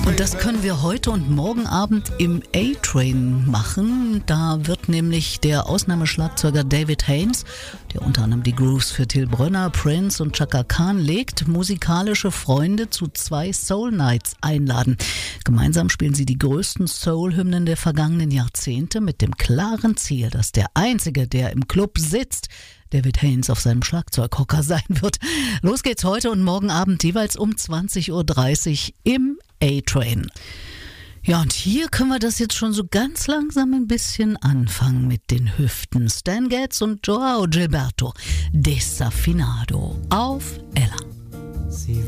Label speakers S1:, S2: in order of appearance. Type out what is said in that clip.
S1: Und das können wir heute und morgen Abend im A-Train machen. Da wird nämlich der Ausnahmeschlagzeuger David Haynes, der unter anderem die Grooves für Till Brönner, Prince und Chaka Khan legt, musikalische Freunde zu 2 Soul Nights einladen. Gemeinsam spielen sie die größten Soul-Hymnen der vergangenen Jahrzehnte mit dem klaren Ziel, dass der Einzige, der im Club sitzt, David Haynes auf seinem Schlagzeughocker sein wird. Los geht's heute und morgen Abend jeweils um 20.30 Uhr im A-Train. Ja, und hier können wir das jetzt schon so ganz langsam ein bisschen anfangen mit den Hüften. Stan Getz und Joao Gilberto, Desafinado auf Ella.